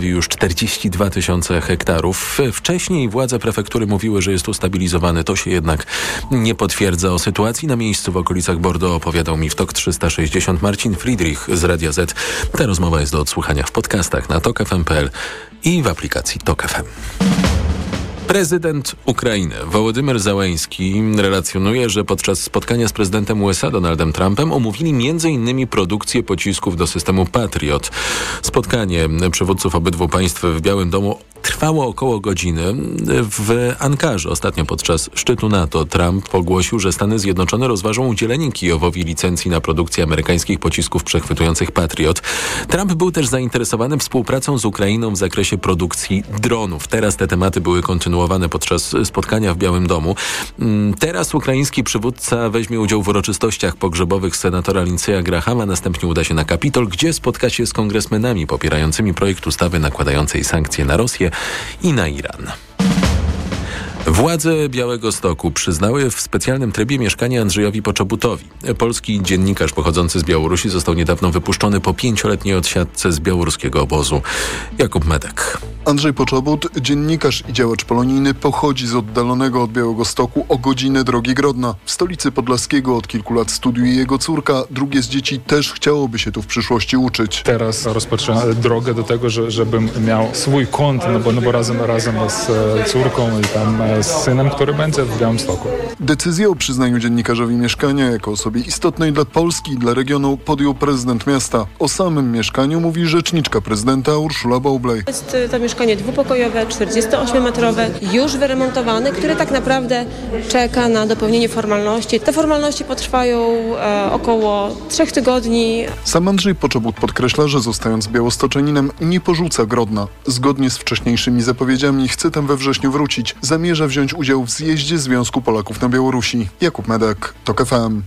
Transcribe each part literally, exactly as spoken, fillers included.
Już czterdzieści dwa tysiące hektarów. Wcześniej władze prefektury mówiły, że jest ustabilizowany. To się jednak nie potwierdza. O sytuacji na miejscu w okolicach Bordeaux opowiadał mi w Tok trzysta sześćdziesiąt Marcin Friedrich z Radia Z. Ta rozmowa jest do odsłuchania w podcastach na tok f m kropka p l i w aplikacji Tok F M. Prezydent Ukrainy Wołodymyr Załański relacjonuje, że podczas spotkania z prezydentem U S A Donaldem Trumpem omówili między innymi produkcję pocisków do systemu Patriot. Spotkanie przywódców obydwu państw w Białym Domu trwało około godziny. W Ankarze ostatnio podczas szczytu NATO Trump ogłosił, że Stany Zjednoczone rozważą udzielenie Kijowowi licencji na produkcję amerykańskich pocisków przechwytujących Patriot. Trump był też zainteresowany współpracą z Ukrainą w zakresie produkcji dronów. Teraz te tematy były kontynuowane podczas spotkania w Białym Domu. Teraz ukraiński przywódca weźmie udział w uroczystościach pogrzebowych senatora Lindsey'a Grahama, następnie uda się na Kapitol, gdzie spotka się z kongresmenami popierającymi projekt ustawy nakładającej sankcje na Rosję i na Iran. Władze Białegostoku przyznały w specjalnym trybie mieszkanie Andrzejowi Poczobutowi. Polski dziennikarz pochodzący z Białorusi został niedawno wypuszczony po pięcioletniej odsiadce z białoruskiego obozu. Jakub Medek. Andrzej Poczobut, dziennikarz i działacz polonijny, pochodzi z oddalonego od Białegostoku o godzinę drogi Grodna. W stolicy Podlaskiego od kilku lat studiuje jego córka. Drugie z dzieci też chciałoby się tu w przyszłości uczyć. Teraz rozpoczynam drogę do tego, że, żebym miał swój kąt, no bo, no bo razem, razem z córką i tam z synem, który będzie w Białymstoku. Decyzję o przyznaniu dziennikarzowi mieszkania jako osobie istotnej dla Polski i dla regionu podjął prezydent miasta. O samym mieszkaniu mówi rzeczniczka prezydenta Urszula Baublej. Jest to mieszkanie dwupokojowe, czterdziestoośmiometrowe, już wyremontowane, które tak naprawdę czeka na dopełnienie formalności. Te formalności potrwają e, około trzech tygodni. Sam Andrzej Poczobut podkreśla, że zostając białostoczaninem nie porzuca Grodna. Zgodnie z wcześniejszymi zapowiedziami chce tam we wrześniu wrócić. Zamierza wziąć udział w zjeździe Związku Polaków na Białorusi. Jakub Medek, Tok F M.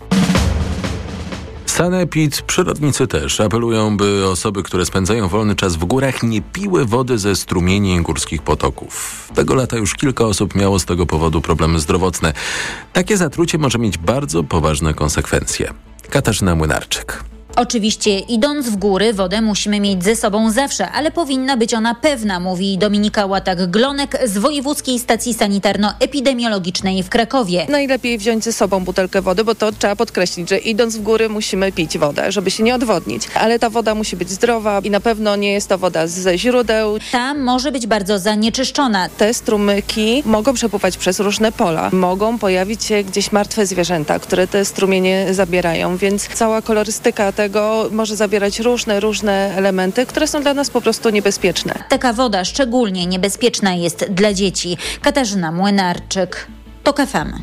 Sanepid, przyrodnicy też apelują, by osoby, które spędzają wolny czas w górach, nie piły wody ze strumieni i górskich potoków. Tego lata już kilka osób miało z tego powodu problemy zdrowotne. Takie zatrucie może mieć bardzo poważne konsekwencje. Katarzyna Młynarczyk. Oczywiście idąc w góry wodę musimy mieć ze sobą zawsze, ale powinna być ona pewna, mówi Dominika Łatak-Glonek z Wojewódzkiej Stacji Sanitarno-Epidemiologicznej w Krakowie. Najlepiej wziąć ze sobą butelkę wody, bo to trzeba podkreślić, że idąc w góry musimy pić wodę, żeby się nie odwodnić. Ale ta woda musi być zdrowa i na pewno nie jest to woda ze źródeł. Ta może być bardzo zanieczyszczona. Te strumyki mogą przepływać przez różne pola. Mogą pojawić się gdzieś martwe zwierzęta, które te strumienie zabierają, więc cała kolorystyka tego może zawierać różne, różne elementy, które są dla nas po prostu niebezpieczne. Taka woda szczególnie niebezpieczna jest dla dzieci. Katarzyna Młynarczyk, Tok F M.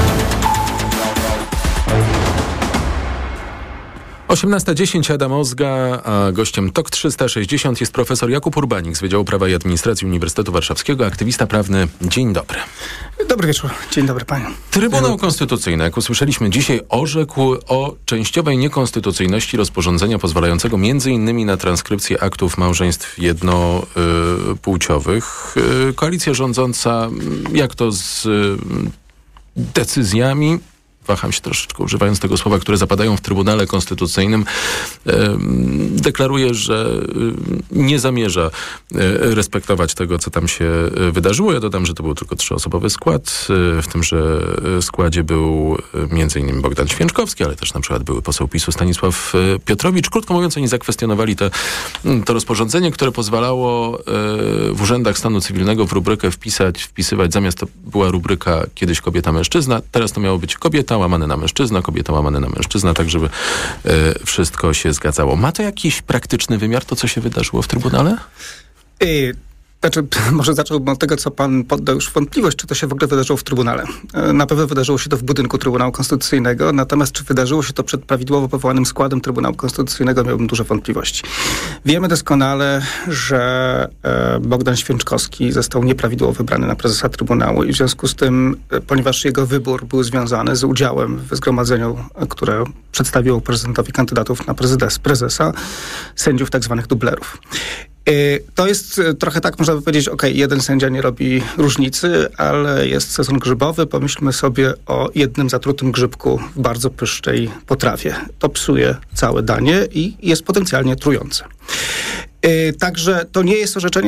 osiemnasta dziesięć, Adam Ozga, a gościem Tok trzysta sześćdziesiąt jest profesor Jakub Urbanik z Wydziału Prawa i Administracji Uniwersytetu Warszawskiego, aktywista prawny. Dzień dobry. Dobry wieczór. Dzień dobry panu. Trybunał Konstytucyjny, jak usłyszeliśmy dzisiaj, orzekł o częściowej niekonstytucyjności rozporządzenia pozwalającego między innymi na transkrypcję aktów małżeństw jednopłciowych. Koalicja rządząca, jak to z decyzjami, waham się troszeczkę używając tego słowa, które zapadają w Trybunale Konstytucyjnym, deklaruje, że nie zamierza respektować tego, co tam się wydarzyło. Ja dodam, że to był tylko trzyosobowy skład. W tymże składzie był między innymi Bogdan Święczkowski, ale też na przykład były poseł PiSu Stanisław Piotrowicz. Krótko mówiąc, oni zakwestionowali te, to rozporządzenie, które pozwalało w urzędach stanu cywilnego w rubrykę wpisać, wpisywać, zamiast to była rubryka kiedyś kobieta-mężczyzna, teraz to miało być kobieta łamane na mężczyzna, kobieta łamane na mężczyzna, tak żeby y, wszystko się zgadzało. Ma to jakiś praktyczny wymiar, to co się wydarzyło w Trybunale? Y- Znaczy, może zacząłbym od tego, co pan poddał już wątpliwość, czy to się w ogóle wydarzyło w Trybunale. Na pewno wydarzyło się to w budynku Trybunału Konstytucyjnego, natomiast czy wydarzyło się to przed prawidłowo powołanym składem Trybunału Konstytucyjnego, miałbym duże wątpliwości. Wiemy doskonale, że Bogdan Święczkowski został nieprawidłowo wybrany na prezesa Trybunału i w związku z tym, ponieważ jego wybór był związany z udziałem w zgromadzeniu, które przedstawiło prezydentowi kandydatów na prezes, prezesa, sędziów tak zwanych dublerów. To jest trochę tak, można by powiedzieć, ok, jeden sędzia nie robi różnicy, ale jest sezon grzybowy. Pomyślmy sobie o jednym zatrutym grzybku w bardzo pyszczej potrawie. To psuje całe danie i jest potencjalnie trujące. Także to nie jest orzeczenie